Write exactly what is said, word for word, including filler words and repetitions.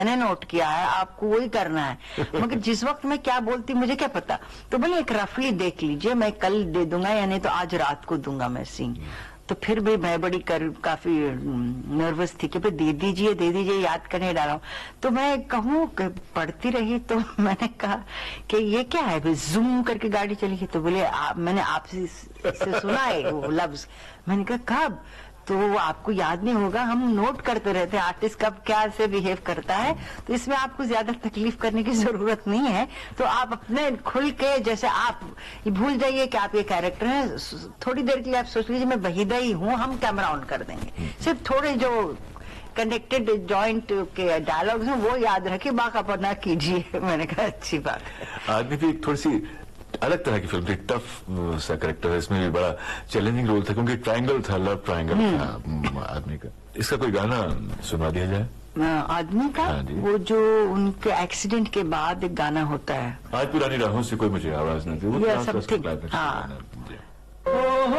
मैंने नोट किया है, आपको वही करना है। मगर जिस वक्त मैं क्या बोलती मुझे क्या पता। तो बोले एक रफली देख लीजिए, मैं कल दे दूंगा या नहीं तो आज रात को दूंगा मैं सीन। तो फिर भी मैं बड़ी कर काफी नर्वस थी कि भाई दे दीजिए दे दीजिए, याद करने डाला हूँ। तो मैं कहूँ पढ़ती रही तो मैंने कहा कि ये क्या है, भाई जूम करके गाड़ी चली गई। तो बोले आप, मैंने आपसे से सुना है वो लफ्ज। मैंने कहा कब? तो आपको याद नहीं होगा, हम नोट करते रहते हैं आर्टिस्ट कब क्या से बिहेव करता है, तो इसमें आपको ज्यादा तकलीफ करने की जरूरत नहीं है। तो आप अपने खुल के, जैसे आप ये भूल जाइए कि आप ये कैरेक्टर हैं, थोड़ी देर के लिए आप सोच लीजिए मैं वहीदा ही हूँ, हम कैमरा ऑन कर देंगे। सिर्फ थोड़े जो कनेक्टेड जॉइंट के डायलॉग्स हैं वो याद रखिए, बाकापना कीजिए। मैंने कहा अच्छी बात है। आदमी भी एक थोड़ी सी अलग तरह की फिल्म थी, टफ सा कैरेक्टर है, इसमें भी बड़ा चैलेंजिंग रोल था क्योंकि ट्रायंगल था, लव ट्रायंगल था आदमी का। इसका कोई गाना सुना दिया जाए आदमी का? हाँ वो जो उनके एक्सीडेंट के बाद एक गाना होता है, आज पुरानी राहों से कोई मुझे आवाज नहीं थी, वो समथिंग। हाँ